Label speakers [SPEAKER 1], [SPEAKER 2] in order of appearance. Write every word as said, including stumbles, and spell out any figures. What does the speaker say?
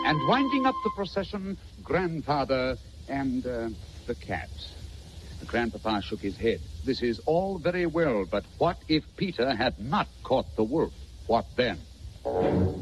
[SPEAKER 1] And winding up the procession, Grandfather and uh, the cat. Grandpapa shook his head. This is all very well, but what if Peter had not caught the wolf? What then?